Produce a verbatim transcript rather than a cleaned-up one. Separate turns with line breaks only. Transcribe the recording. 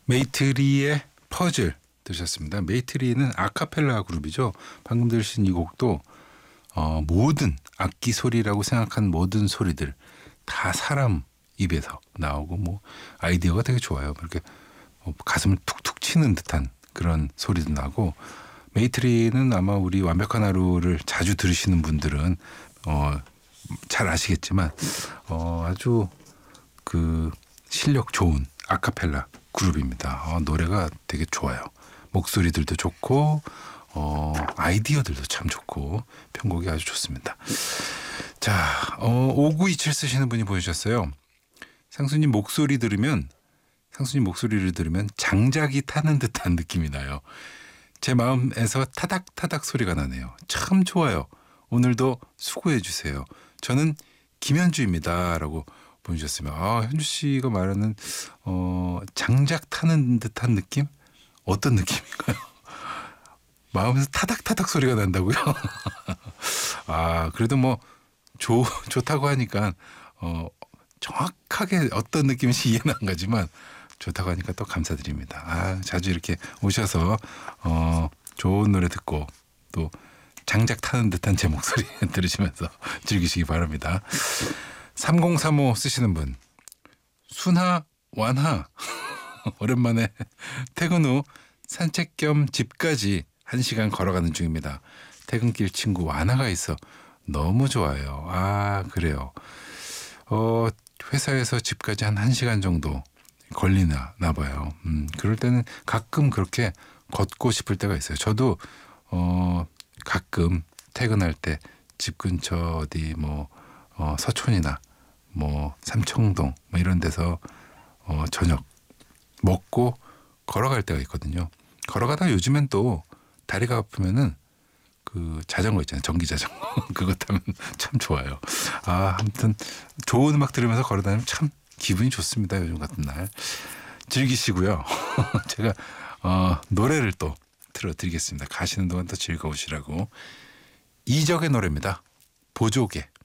메이트리의 퍼즐 들으셨습니다. 메이트리는 아카펠라 그룹이죠. 방금 들으신 이 곡도 어, 모든 악기 소리라고 생각한 모든 소리들 다 사람 입에서 나오고 뭐 아이디어가 되게 좋아요. 이렇게 가슴을 툭툭 치는 듯한 그런 소리도 나고, 메이트리는 아마 우리 완벽한 하루를 자주 들으시는 분들은 어, 잘 아시겠지만 어, 아주 그 실력 좋은 아카펠라 그룹입니다. 어, 노래가 되게 좋아요. 목소리들도 좋고 어, 아이디어들도 참 좋고 편곡이 아주 좋습니다. 자, 어, 오구이칠 쓰시는 분이 보내주셨어요. 상수님 목소리 들으면 상수님 목소리를 들으면 장작이 타는 듯한 느낌이 나요. 제 마음에서 타닥타닥 소리가 나네요. 참 좋아요. 오늘도 수고해 주세요. 저는 김현주입니다. 라고 보내주셨으면, 아, 현주 씨가 말하는 어, 장작 타는 듯한 느낌? 어떤 느낌인가요? 마음에서 타닥타닥 소리가 난다고요? 아, 그래도 뭐 좋, 좋다고 하니까 어, 정확하게 어떤 느낌인지 이해는 안 가지만 좋다고 하니까 또 감사드립니다. 아, 자주 이렇게 오셔서 어, 좋은 노래 듣고 또 장작 타는 듯한 제 목소리 들으시면서 즐기시기 바랍니다. 삼공삼오 쓰시는 분, 순하 완하 오랜만에 퇴근 후 산책 겸 집까지 한 시간 걸어가는 중입니다. 퇴근길 친구 완하가 있어 너무 좋아요. 아, 그래요. 어, 회사에서 집까지 한 1시간 정도 걸리나 봐요. 음, 그럴 때는 가끔 그렇게 걷고 싶을 때가 있어요. 저도 어, 가끔 퇴근할 때 집 근처 어디 뭐 어, 서촌이나 뭐 삼청동 뭐 이런 데서 어, 저녁 먹고 걸어갈 때가 있거든요. 걸어가다가 요즘엔 또 다리가 아프면은 그 자전거 있잖아요. 전기 자전거. 그거 타면 참 좋아요. 아, 아무튼 좋은 음악 들으면서 걸어다니면 참 기분이 좋습니다. 요즘 같은 날. 즐기시고요. 제가 어, 노래를 또 틀어드리겠습니다. 가시는 동안 더 즐거우시라고. 이적의 노래입니다. 보조개.